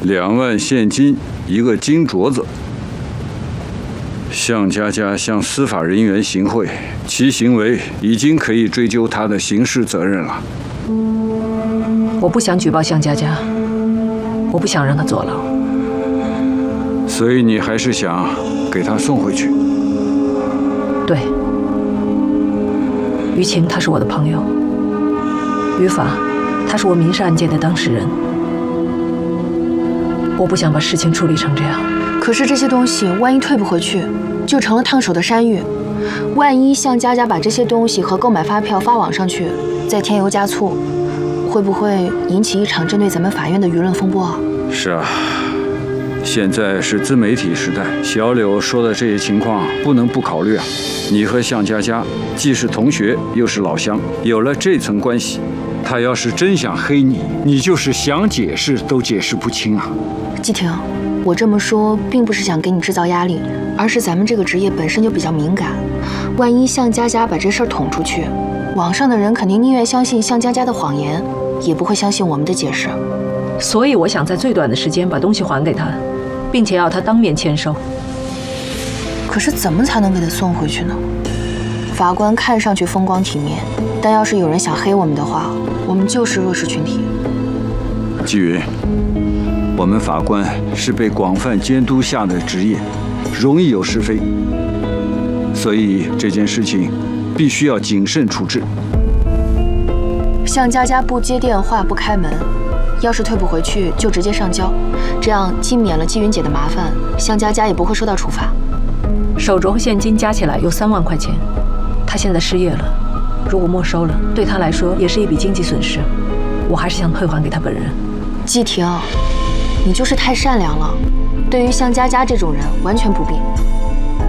2万现金，1个金镯子。向佳佳向司法人员行贿，其行为已经可以追究他的刑事责任了。 我不想举报向佳佳，我不想让他坐牢。 所以你还是想给他送回去？ 对。于晴他是我的朋友，于法他是我民事案件的当事人，我不想把事情处理成这样。 可是这些东西万一退不回去，就成了烫手的山芋。万一向佳佳把这些东西和购买发票发网上去，再添油加醋，会不会引起一场针对咱们法院的舆论风波啊？ 是啊，现在是自媒体时代，小柳说的这些情况不能不考虑啊。你和向佳佳既是同学又是老乡，有了这层关系，他要是真想黑你，你就是想解释都解释不清啊。 季婷，我这么说并不是想给你制造压力，而是咱们这个职业本身就比较敏感，万一向佳佳把这事儿捅出去，网上的人肯定宁愿相信向佳佳的谎言，也不会相信我们的解释。 所以我想在最短的时间把东西还给他，并且要他当面签收。 可是怎么才能给他送回去呢？法官看上去风光体面，但要是有人想黑我们的话，我们就是弱势群体。 纪云，我们法官是被广泛监督下的职业，容易有是非，所以这件事情必须要谨慎处置。 向佳佳不接电话不开门，要是退不回去就直接上交，这样既免了季云姐的麻烦，向佳佳也不会受到处罚。 手镯和现金加起来有3万块钱，他现在失业了，如果没收了，对他来说也是一笔经济损失。我还是想退还给他本人。 季婷，你就是太善良了，对于像佳佳这种人完全不必。